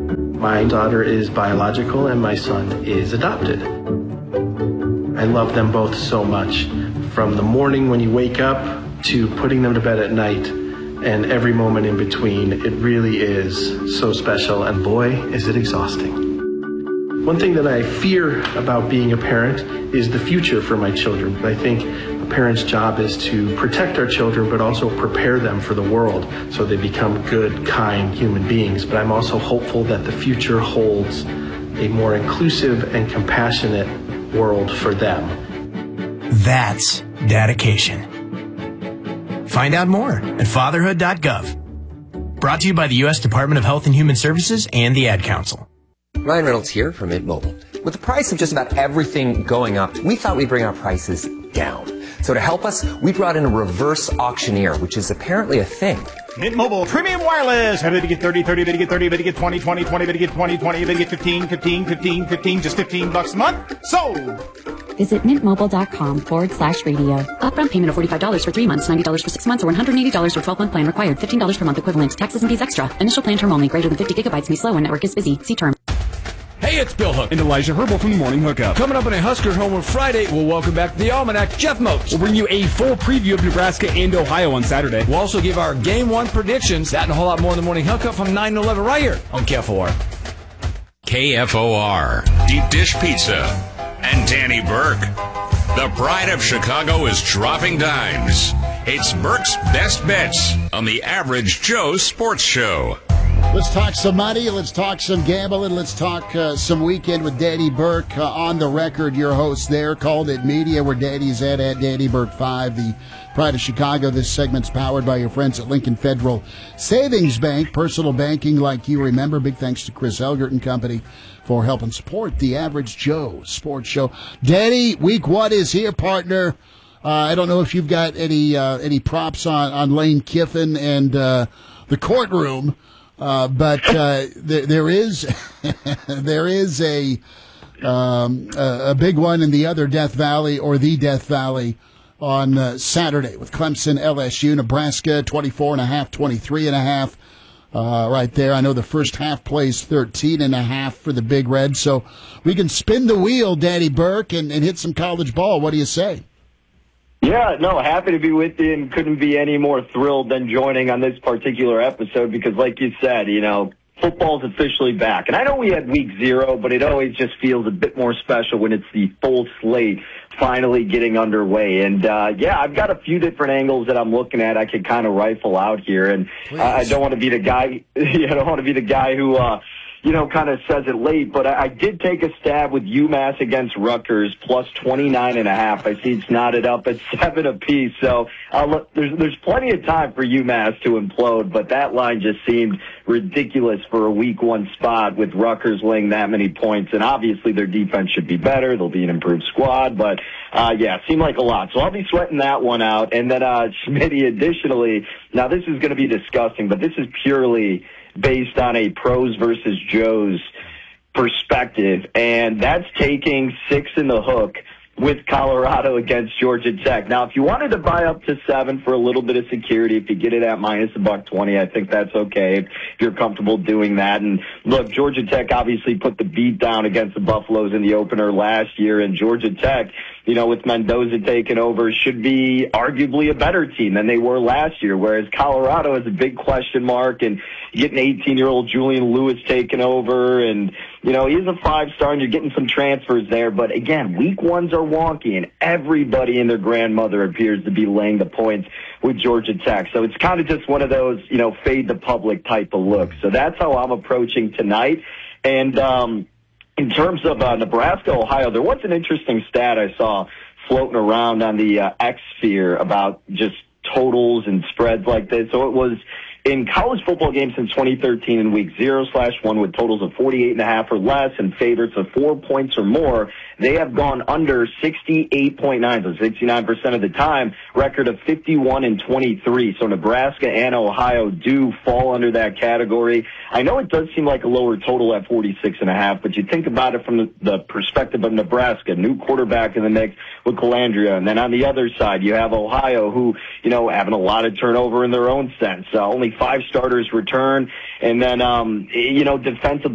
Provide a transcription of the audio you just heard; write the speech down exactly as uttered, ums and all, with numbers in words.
My daughter is biological and my son is adopted. I love them both so much. From the morning when you wake up to putting them to bed at night and every moment in between, it really is so special, and boy, is it exhausting. One thing that I fear about being a parent is the future for my children. I think a parent's job is to protect our children, but also prepare them for the world so they become good, kind human beings. But I'm also hopeful that the future holds a more inclusive and compassionate world for them. That's dedication. Find out more at fatherhood dot gov. Brought to you by the U S Department of Health and Human Services and the Ad Council. Ryan Reynolds here from Mint Mobile. With the price of just about everything going up, we thought we'd bring our prices down. So to help us, we brought in a reverse auctioneer, which is apparently a thing. Mint Mobile Premium Wireless. How did you get thirty, thirty, did you get thirty, did you get twenty, twenty, twenty, did you get twenty, twenty, did you get fifteen, fifteen, fifteen, fifteen, just fifteen bucks a month? Sold! Visit mintmobile.com forward slash radio. Upfront payment of forty-five dollars for three months, ninety dollars for six months, or one hundred eighty dollars for twelve-month plan required. fifteen dollars per month equivalent. Taxes and fees extra. Initial plan term only. Greater than fifty gigabytes may slow when network is busy. See term. Hey, it's Bill Hook and Elijah Herbal from the Morning Hookup. Coming up on a Husker Homework Friday, we'll welcome back to the Almanac Jeff Moats. We'll bring you a full preview of Nebraska and Ohio on Saturday. We'll also give our Game one predictions. That and a whole lot more in the Morning Hookup from nine to eleven right here on K F O R. K F O R, Deep Dish Pizza, and Danny Burke. The pride of Chicago is dropping dimes. It's Burke's Best Bets on the Average Joe Sports Show. Let's talk some money. Let's talk some gambling. Let's talk uh, some weekend with Danny Burke. Uh, on the record, your host there, Called It Media, where Danny's at, at Danny Burke five, the pride of Chicago. This segment's powered by your friends at Lincoln Federal Savings Bank. Personal banking like you remember. Big thanks to Chris Elgert and company for helping support the Average Joe Sports Show. Danny, week one is here, partner. Uh, I don't know if you've got any uh, any props on, on Lane Kiffin and uh, the courtroom. Uh, but uh, there, there is there is a, um, a a big one in the other Death Valley, or the Death Valley, on uh, Saturday with Clemson, L S U, Nebraska, twenty-four and a half, twenty-three and a half, uh, right there. I know the first half plays thirteen and a half for the Big Red, so we can spin the wheel, Danny Burke, and, and hit some college ball. What do you say? Yeah, no, happy to be with you, and couldn't be any more thrilled than joining on this particular episode because, like you said, you know, football's officially back. And I know we had week zero, but it always just feels a bit more special when it's the full slate finally getting underway. And, uh, yeah, I've got a few different angles that I'm looking at I can kind of rifle out here. And uh, I don't want to be the guy, I don't want to be the guy who, uh, you know, kind of says it late, but I, I did take a stab with UMass against Rutgers, plus twenty-nine and a half. I see it's knotted up at seven apiece, so uh, look, there's there's plenty of time for UMass to implode, but that line just seemed ridiculous for a week one spot with Rutgers laying that many points, and obviously their defense should be better. They'll be an improved squad, but uh, yeah, seemed like a lot. So I'll be sweating that one out. And then uh, Schmitty, additionally, now this is going to be disgusting, but this is purely based on a pros versus Joes perspective, and that's taking six in the hook with Colorado against Georgia Tech. Now, if you wanted to buy up to seven for a little bit of security, if you get it at minus a buck twenty, I think that's okay if you're comfortable doing that. And look, Georgia Tech obviously put the beat down against the Buffaloes in the opener last year, and Georgia Tech, you know, with Mendoza taking over, should be arguably a better team than they were last year, whereas Colorado is a big question mark, and you get an eighteen-year-old Julian Lewis taking over, and, you know, he's a five-star, and you're getting some transfers there. But, again, week ones are wonky, and everybody and their grandmother appears to be laying the points with Georgia Tech. So it's kind of just one of those, you know, fade the public type of looks. So that's how I'm approaching tonight. And, um, in terms of uh, Nebraska, Ohio, there was an interesting stat I saw floating around on the uh, X sphere about just totals and spreads like this. So it was in college football games since twenty thirteen in week zero slash one with totals of forty-eight and a half or less and favorites of four points or more, they have gone under sixty-eight point nine, so sixty-nine percent of the time, record of fifty-one and twenty-three. So Nebraska and Ohio do fall under that category. I know it does seem like a lower total at forty-six and a half, but you think about it from the, the perspective of Nebraska, new quarterback in the mix with Calandria. And then on the other side, you have Ohio who, you know, having a lot of turnover in their own sense. Uh, only five starters return. And then, um, you know, defensively,